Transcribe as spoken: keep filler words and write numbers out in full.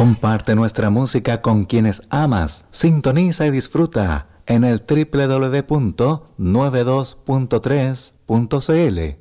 Comparte nuestra música con quienes amas. Sintoniza y disfruta en el doble u doble u doble u punto noventa y dos punto tres punto c l.